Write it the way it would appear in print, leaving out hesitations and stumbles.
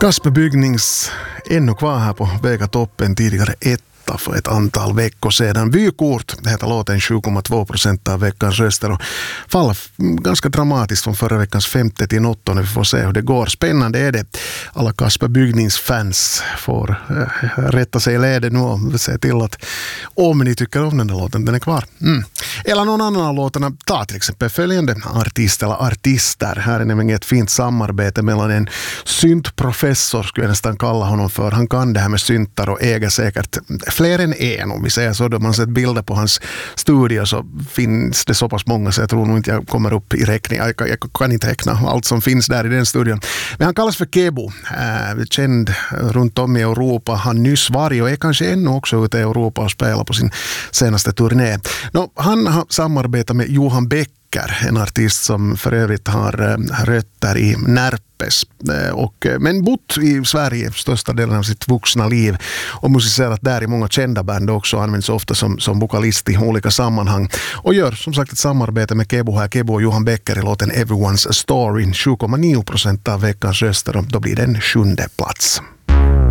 Kasper Bygnings ännu kvar här på Vegatoppen, tidigare etta för ett antal veckor sedan. Vykort heter låten, 7,2% av veckans röster och faller ganska dramatiskt från förra veckans 5:e till 8:e. Vi får se hur det går. Spännande är det. Alla Kasper Bygnings fans får rätta sig i lädet nu och se till att om ni tycker om den där låten, den är kvar. Eller någon annan av låtarna, ta till exempel följande artist eller artister. Här är nämligen ett fint samarbete mellan en syntprofessor, skulle jag nästan kalla honom för. Han kan det här med syntar och äger säkert fler än en, om vi säger så. Då man sett bilder på hans studio så finns det så pass många så jag tror nog inte jag kommer upp i räkning. Jag kan inte räkna allt som finns där i den studion. Men han kallas för Kebo, känd runt om i Europa. Han nyss varit och är kanske ännu också ute i Europa och spelar på sin senaste turné. Han har samarbetat med Johan Becker, en artist som för övrigt har rötter i Närpes men bott i Sverige största delen av sitt vuxna liv och musicerat där i många kända band också, används ofta som vokalist i olika sammanhang och gör som sagt ett samarbete med Kebo och Johan Becker i låten Everyone's Story, 7,9% av veckans röster och då blir den 7:e plats.